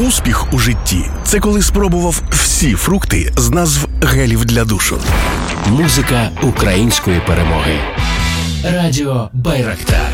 Успіх у житті – це коли спробував всі фрукти з назв гелів для душу. Музика української перемоги. Радіо Байрактар.